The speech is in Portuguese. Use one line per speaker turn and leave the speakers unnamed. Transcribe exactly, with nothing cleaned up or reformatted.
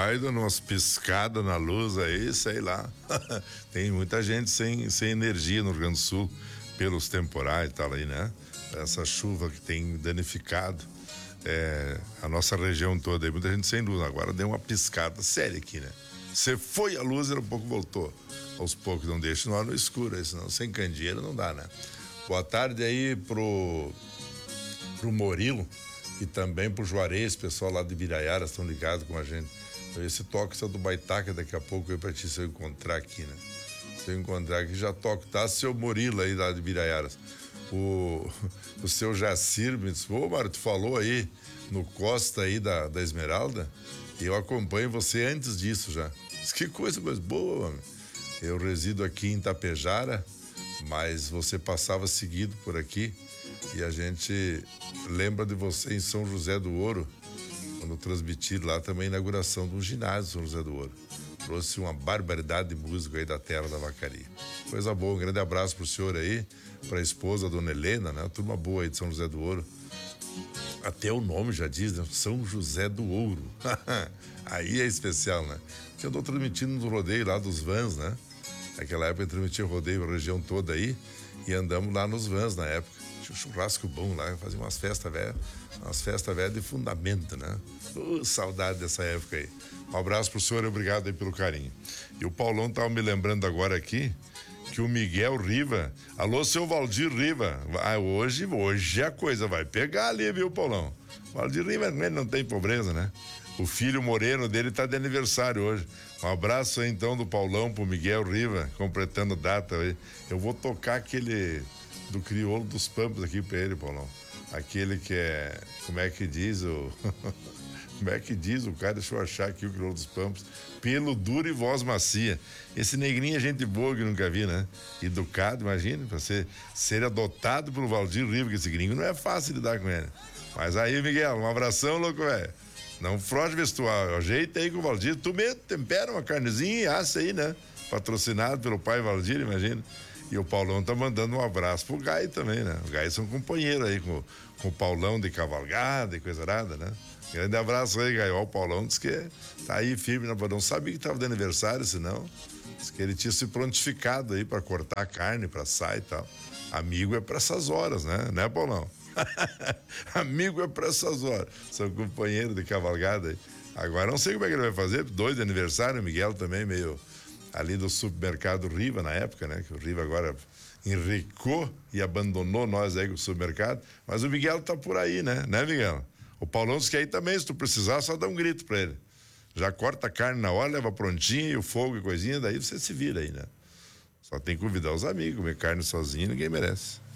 vai dando umas piscadas na luz aí, sei lá. Tem muita gente sem, sem energia no Rio Grande do Sul, pelos temporais e tal aí, né? Essa chuva que tem danificado é, a nossa região toda aí, muita gente sem luz. Agora deu uma piscada séria aqui, né? Você foi a luz e um pouco voltou. Aos poucos, não deixa no ar no escuro, aí, senão sem candeeiro não dá, né? Boa tarde aí pro, pro Murilo e também pro Juarez, pessoal lá de Biraiara estão ligados com a gente. Esse toque só do Baitaca daqui a pouco aí pra ti, se eu encontrar aqui, né? Se eu encontrar aqui, já toco, tá? Seu Murilo aí lá de Biraiaras. O, o seu Jacir me disse, ô, Mário, tu falou aí no Costa aí da, da Esmeralda, e eu acompanho você antes disso já. Que coisa, coisa boa, homem. Eu resido aqui em Tapejara, mas você passava seguido por aqui e a gente lembra de você em São José do Ouro, quando transmiti lá também a inauguração do ginásio São José do Ouro. Trouxe uma barbaridade de músico aí da terra da vacaria. Coisa boa, um grande abraço pro senhor aí, pra esposa, a dona Helena, né? Uma turma boa aí de São José do Ouro. Até o nome já diz, né? São José do Ouro. Aí é especial, né? Que eu tô transmitindo no rodeio lá dos vans, né? Naquela época eu transmitia rodeio a região toda aí e andamos lá nos vans na época. Tinha um churrasco bom lá, fazia umas festas velhas, umas festas velhas de fundamento, né? Uh, saudade dessa época aí. Um abraço pro senhor e obrigado aí pelo carinho. E o Paulão tava me lembrando agora aqui que o Miguel Riva, alô, seu Valdir Riva, ah, hoje, hoje a coisa vai pegar ali, viu, Paulão? Valdir Riva, ele não tem pobreza, né? O filho moreno dele tá de aniversário hoje. Um abraço aí então do Paulão pro Miguel Riva, completando data aí. Eu vou tocar aquele do Crioulo dos Pampas aqui pra ele, Paulão. Aquele que é, como é que diz o... Como é que diz o cara? Deixa eu achar aqui o Crioulo dos Pampas. Pelo duro e voz macia. Esse negrinho é gente boa que nunca vi, né? Educado, imagina, pra ser, ser adotado pelo Valdir Riva, que esse gringo não é fácil lidar com ele. Mas aí, Miguel, um abração, louco, velho. Não frote vestuário, ajeita aí com o Valdir. Tu mesmo tempera uma carnezinha e assa aí, né? Patrocinado pelo pai Valdir, imagina. E o Paulão tá mandando um abraço pro Gai também, né? O Gai são companheiros aí com, com o Paulão de cavalgada e coisa nada, né? Grande abraço aí, Gai. Ó, o Paulão disse que tá aí firme, né? Não sabia que tava de aniversário, senão. Disse que ele tinha se prontificado aí pra cortar a carne, pra assar e tal. Amigo é pra essas horas, né? Né, Paulão? Amigo é pra essas horas. São companheiros de cavalgada aí. Agora não sei como é que ele vai fazer. Dois de aniversário, o Miguel também meio ali do supermercado Riva na época, né? Que o Riva agora enricou e abandonou nós aí com o supermercado. Mas o Miguel tá por aí, né? Né, Miguel? O Paulão disse que aí também, se tu precisar, só dá um grito pra ele. Já corta a carne na hora, leva prontinho, o fogo e coisinha, daí você se vira aí, né? Só tem que convidar os amigos, comer carne sozinho ninguém merece.